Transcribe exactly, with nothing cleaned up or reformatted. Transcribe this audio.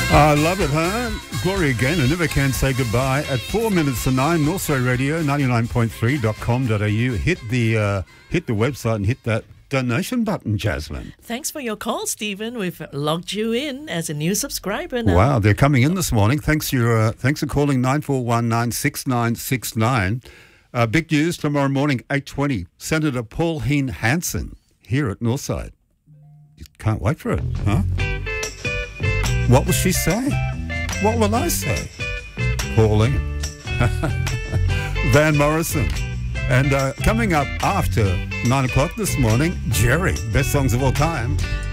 I love it, huh? Gloria Gaynor, Never Can Say Goodbye. At four minutes to nine, Northway Radio, ninety-nine point three dot com dot a u. Hit the, uh, hit the website and hit that donation button, Jasmine. Thanks for your call, Stephen. We've logged you in as a new subscriber now. Wow, they're coming in this morning. Thanks, your, uh, thanks for calling nine four one nine six nine six nine. Uh, big news tomorrow morning, eight twenty. Senator Pauline Hanson here at Northside. You can't wait for it, huh? What will she say? What will I say? Pauline. Van Morrison. And uh, coming up after nine o'clock this morning, Jerry, best songs of all time.